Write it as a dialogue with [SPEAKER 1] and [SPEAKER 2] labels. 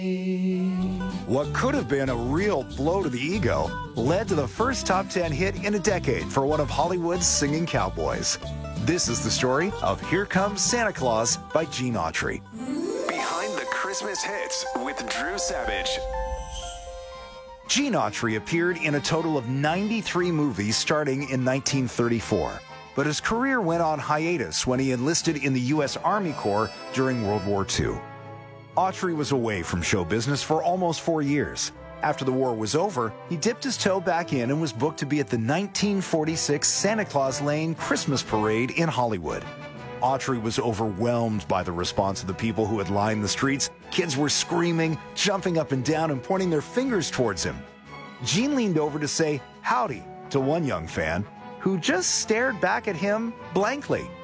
[SPEAKER 1] What could have been a real blow to the ego led to the first top 10 hit in a decade for one of Hollywood's singing cowboys. This is the story of Here Comes Santa Claus by Gene Autry.
[SPEAKER 2] Behind the Christmas hits with Drew Savage.
[SPEAKER 1] Gene Autry appeared in a total of 93 movies starting in 1934. But his career went on hiatus when he enlisted in the U.S. Army Corps during World War II. Autry was away from show business for almost 4 years. After the war was over, he dipped his toe back in and was booked to be at the 1946 Santa Claus Lane Christmas Parade in Hollywood. Autry was overwhelmed by the response of the people who had lined the streets. Kids were screaming, jumping up and down, and pointing their fingers towards him. Gene leaned over to say howdy to one young fan, who just stared back at him blankly.